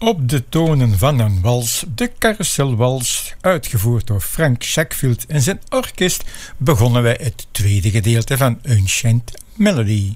Op de tonen van een wals, de carouselwals, uitgevoerd door Frank Shackfield en zijn orkest, begonnen wij het tweede gedeelte van Unchained Melody.